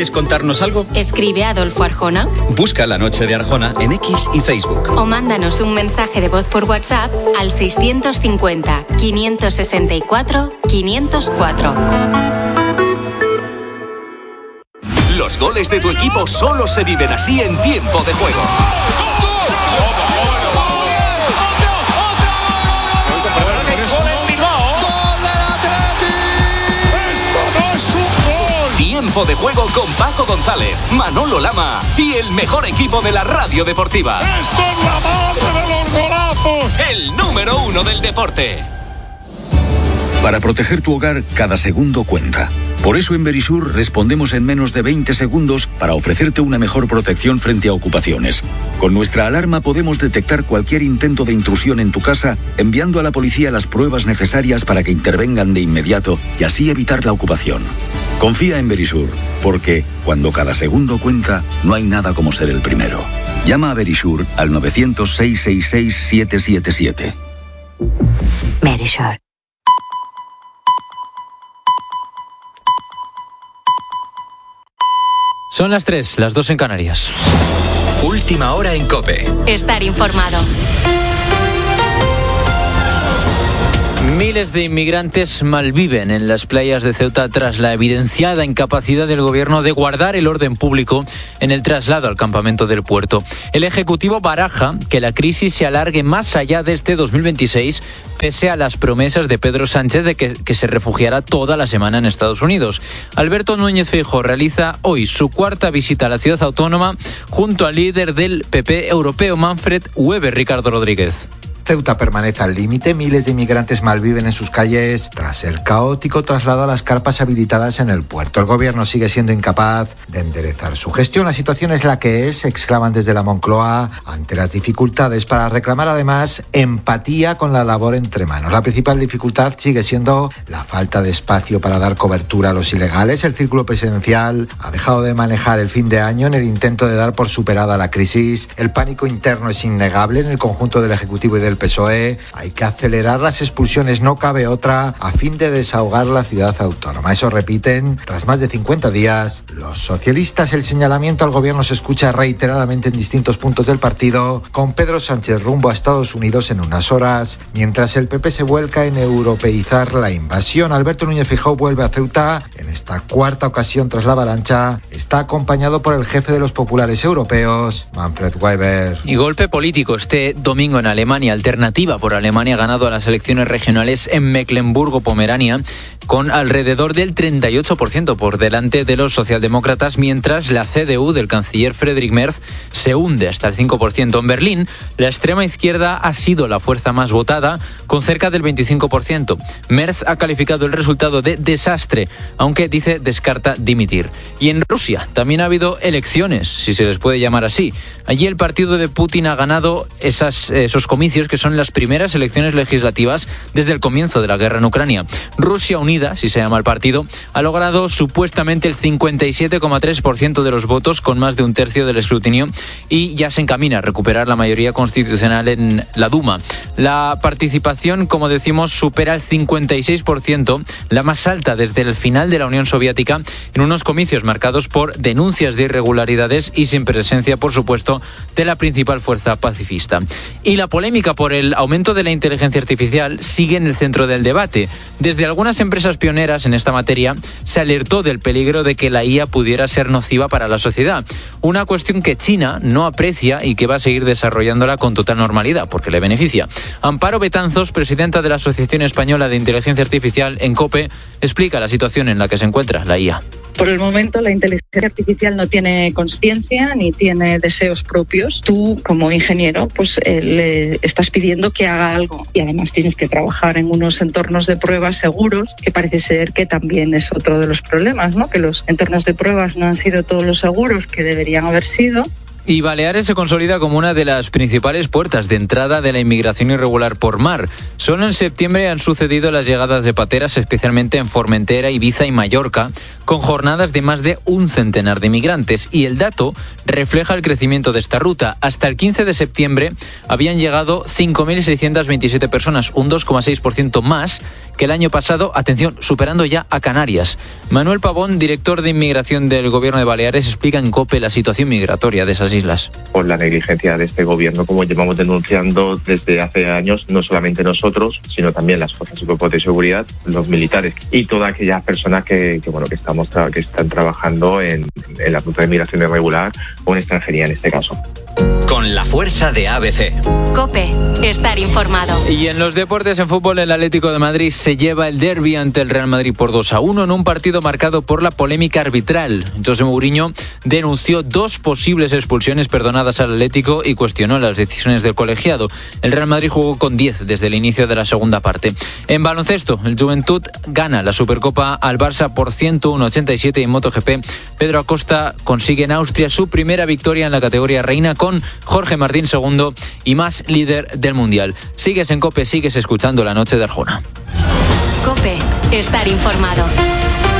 ¿Quieres contarnos algo? Escribe a Adolfo Arjona. Busca La Noche de Arjona en X y Facebook. O mándanos un mensaje de voz por WhatsApp al 650 564 504. Los goles de tu equipo solo se viven así en Tiempo de Juego. Tiempo de Juego con Paco González, Manolo Lama y el mejor equipo de la radio deportiva. ¡Esto es la madre de los golazos! El número 1 del deporte. Para proteger tu hogar, cada segundo cuenta. Por eso en Verisur respondemos en menos de 20 segundos para ofrecerte una mejor protección frente a ocupaciones. Con nuestra alarma podemos detectar cualquier intento de intrusión en tu casa, enviando a la policía las pruebas necesarias para que intervengan de inmediato y así evitar la ocupación. Confía en Verisur, porque cuando cada segundo cuenta, no hay nada como ser el primero. Llama a Verisur al 900-666-777. Verisur. Son las 3, las 2 en Canarias. Última hora en COPE. Estar informado. Miles de inmigrantes malviven en las playas de Ceuta tras la evidenciada incapacidad del gobierno de guardar el orden público en el traslado al campamento del puerto. El Ejecutivo baraja que la crisis se alargue más allá de este 2026, pese a las promesas de Pedro Sánchez de que se refugiará toda la semana en Estados Unidos. Alberto Núñez Feijóo realiza hoy su cuarta visita a la ciudad autónoma junto al líder del PP europeo Manfred Weber, Ricardo Rodríguez. Ceuta permanece al límite, miles de inmigrantes malviven en sus calles tras el caótico traslado a las carpas habilitadas en el puerto. El gobierno sigue siendo incapaz de enderezar su gestión. La situación es la que es, exclaman desde la Moncloa, ante las dificultades, para reclamar además empatía con la labor entre manos. La principal dificultad sigue siendo la falta de espacio para dar cobertura a los ilegales. El círculo presidencial ha dejado de manejar el fin de año en el intento de dar por superada la crisis. El pánico interno es innegable en el conjunto del Ejecutivo y del PSOE. Hay que acelerar las expulsiones, no cabe otra, a fin de desahogar la ciudad autónoma. Eso repiten tras más de 50 días los socialistas. El señalamiento al gobierno se escucha reiteradamente en distintos puntos del partido, con Pedro Sánchez rumbo a Estados Unidos en unas horas, mientras el PP se vuelca en europeizar la invasión. Alberto Núñez Feijóo vuelve a Ceuta en esta cuarta ocasión tras la avalancha. Está acompañado por el jefe de los populares europeos, Manfred Weber. Y golpe político este domingo en Alemania. Alternativa por Alemania ha ganado a las elecciones regionales en Mecklemburgo-Pomerania con alrededor del 38% por delante de los socialdemócratas, mientras la CDU del canciller Friedrich Merz se hunde hasta el 5%. En Berlín, la extrema izquierda ha sido la fuerza más votada, con cerca del 25%. Merz ha calificado el resultado de desastre, aunque dice descarta dimitir. Y en Rusia también ha habido elecciones, si se les puede llamar así. Allí el partido de Putin ha ganado esos comicios, que son las primeras elecciones legislativas desde el comienzo de la guerra en Ucrania. Rusia Unida, si se llama el partido, ha logrado supuestamente el 57,3% de los votos, con más de un tercio del escrutinio, y ya se encamina a recuperar la mayoría constitucional en la Duma. La participación, como decimos, supera el 56%, la más alta desde el final de la Unión Soviética, en unos comicios marcados por denuncias de irregularidades y sin presencia, por supuesto, de la principal fuerza pacifista. Y la polémica por el aumento de la inteligencia artificial sigue en el centro del debate. Desde algunas empresas pioneras en esta materia se alertó del peligro de que la IA pudiera ser nociva para la sociedad. Una cuestión que China no aprecia y que va a seguir desarrollándola con total normalidad porque le beneficia. Amparo Betanzos, presidenta de la Asociación Española de Inteligencia Artificial en COPE, explica la situación en la que se encuentra la IA. Por el momento la inteligencia artificial no tiene conciencia ni tiene deseos propios. Tú, como ingeniero, pues le estás pidiendo que haga algo y además tienes que trabajar en unos entornos de pruebas seguros, que parece ser que también es otro de los problemas, ¿no? Que los entornos de pruebas no han sido todos los seguros que deberían haber sido. Y Baleares se consolida como una de las principales puertas de entrada de la inmigración irregular por mar. Solo en septiembre han sucedido las llegadas de pateras, especialmente en Formentera, Ibiza y Mallorca, con jornadas de más de un centenar de inmigrantes. Y el dato refleja el crecimiento de esta ruta. Hasta el 15 de septiembre habían llegado 5.627 personas, un 2,6% más que que el año pasado, atención, superando ya a Canarias. Manuel Pavón, director de Inmigración del Gobierno de Baleares, explica en COPE la situación migratoria de esas islas. Por la negligencia de este gobierno, como llevamos denunciando desde hace años, no solamente nosotros, sino también las fuerzas y cuerpos de seguridad, los militares y todas aquellas personas que están trabajando en la ruta de migración irregular o en extranjería en este caso. Con la fuerza de ABC. COPE, estar informado. Y en los deportes, en fútbol, el Atlético de Madrid se lleva el derbi ante el Real Madrid por 2-1 en un partido marcado por la polémica arbitral. José Mourinho denunció 2 posibles expulsiones perdonadas al Atlético y cuestionó las decisiones del colegiado. El Real Madrid jugó con 10 desde el inicio de la segunda parte. En baloncesto, el Juventud gana la Supercopa al Barça por 101-87 y en MotoGP, Pedro Acosta consigue en Austria su primera victoria en la categoría reina con Jorge Martín segundo y más líder del Mundial. Sigues en COPE, sigues escuchando La Noche de Arjona. COPE, estar informado.